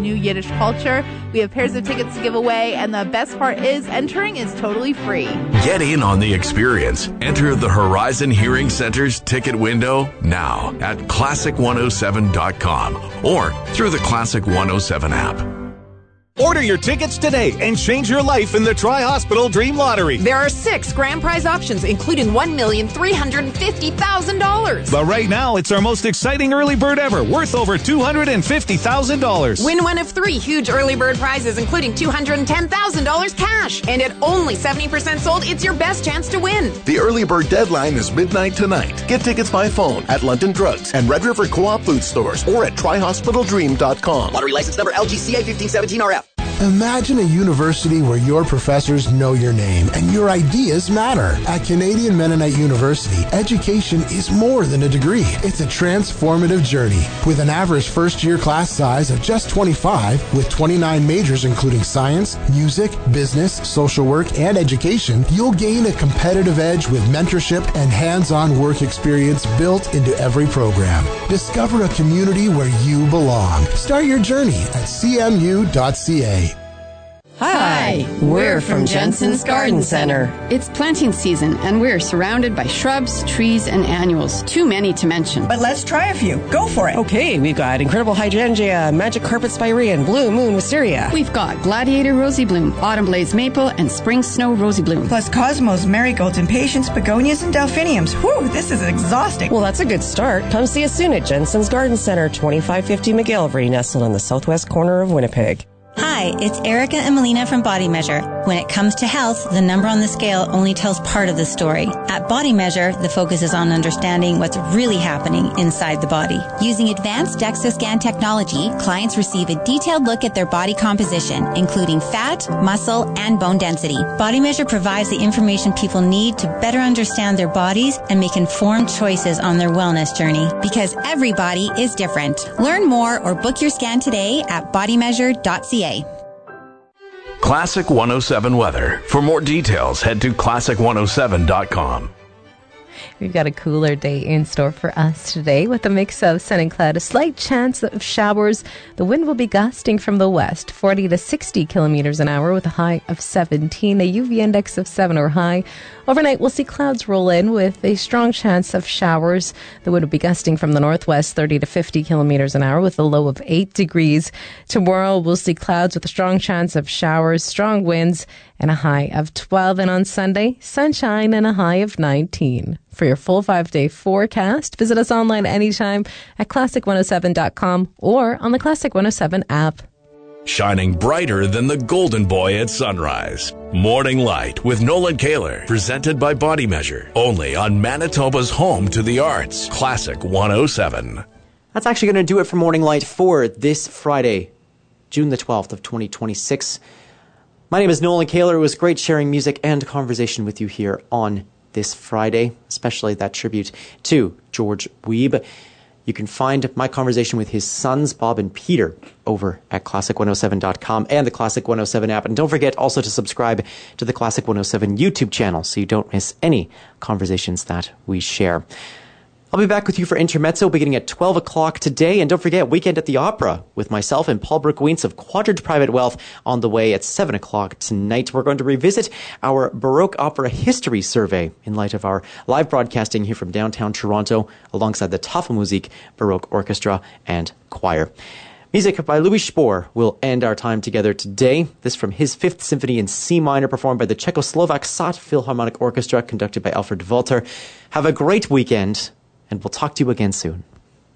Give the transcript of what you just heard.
new Yiddish culture. We have pairs of tickets to give away, and the best part is entering is totally free. Get in on the experience. Enter the Horizon Hearing Center's ticket window now at classic107.com or through the Classic 107 app. Order your tickets today and change your life in the Tri-Hospital Dream Lottery. There are 6 grand prize options, including $1,350,000. But right now, it's our most exciting early bird ever, worth over $250,000. Win one of 3 huge early bird prizes, including $210,000 cash. And at only 70% sold, it's your best chance to win. The early bird deadline is midnight tonight. Get tickets by phone at London Drugs and Red River Co-op food stores or at trihospitaldream.com. Lottery license number LGCA 1517RF. Imagine a university where your professors know your name and your ideas matter. At Canadian Mennonite University, education is more than a degree. It's a transformative journey. With an average first-year class size of just 25, with 29 majors including science, music, business, social work, and education, you'll gain a competitive edge with mentorship and hands-on work experience built into every program. Discover a community where you belong. Start your journey at cmu.ca. Hi, we're from Jensen's Garden Center. It's planting season, and we're surrounded by shrubs, trees, and annuals. Too many to mention. But let's try a few. Go for it. Okay, we've got Incredible Hydrangea, Magic Carpet Spirea, Blue Moon Wisteria. We've got Gladiator Rosy Bloom, Autumn Blaze Maple, and Spring Snow Rosy Bloom. Plus Cosmos, Marigolds, Impatiens, Begonias, and Delphiniums. Whew, this is exhausting. Well, that's a good start. Come see us soon at Jensen's Garden Center, 2550 McGillivray, nestled in the southwest corner of Winnipeg. Hi, it's Erica and Melina from Body Measure. When it comes to health, the number on the scale only tells part of the story. At Body Measure, the focus is on understanding what's really happening inside the body. Using advanced DEXA scan technology, clients receive a detailed look at their body composition, including fat, muscle, and bone density. Body Measure provides the information people need to better understand their bodies and make informed choices on their wellness journey. Because every body is different. Learn more or book your scan today at bodymeasure.ca. Classic 107 weather. For more details, head to classic107.com. We've got a cooler day in store for us today with a mix of sun and cloud, a slight chance of showers. The wind will be gusting from the west, 40 to 60 kilometers an hour with a high of 17, a UV index of 7 or high. Overnight, we'll see clouds roll in with a strong chance of showers. The wind will be gusting from the northwest, 30 to 50 kilometers an hour with a low of 8 degrees. Tomorrow, we'll see clouds with a strong chance of showers, strong winds, and a high of 12. And on Sunday, sunshine and a high of 19. For your full 5-day forecast, visit us online anytime at classic107.com or on the Classic 107 app. Shining brighter than the golden boy at sunrise. Morning Light with Nolan Kaler, presented by Body Measure. Only on Manitoba's home to the arts. Classic 107. That's actually going to do it for Morning Light for this Friday, June the 12th of 2026. My name is Nolan Kaler. It was great sharing music and conversation with you here on this Friday, especially that tribute to George Weeb. You can find my conversation with his sons, Bob and Peter, over at classic107.com and the Classic 107 app. And don't forget also to subscribe to the Classic 107 YouTube channel so you don't miss any conversations that we share. I'll be back with you for Intermezzo beginning at 12 o'clock today. And don't forget, Weekend at the Opera with myself and Paul Brook-Wiens of Quadrant Private Wealth on the way at 7 o'clock tonight. We're going to revisit our Baroque Opera History Survey in light of our live broadcasting here from downtown Toronto alongside the Tafelmusik Baroque Orchestra and Choir. Music by Louis Spohr will end our time together today. This from his Fifth Symphony in C minor, performed by the Czechoslovak SAT Philharmonic Orchestra, conducted by Alfred Walter. Have a great weekend, and we'll talk to you again soon.